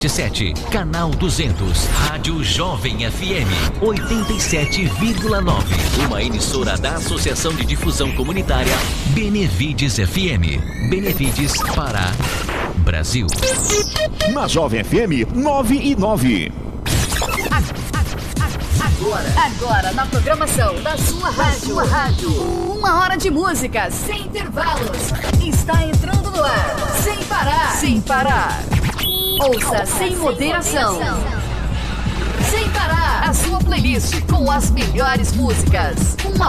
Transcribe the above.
7, canal 200, Rádio Jovem FM 87,9, uma emissora da Associação de Difusão Comunitária Benevides FM. Benevides, Pará, Brasil. Na Jovem FM 9 e 9. Agora na programação da sua rádio. 1 hora de música sem intervalos. Está entrando no ar. Sem parar. Ouça sem moderação. Sem parar. A sua playlist com as melhores músicas. 1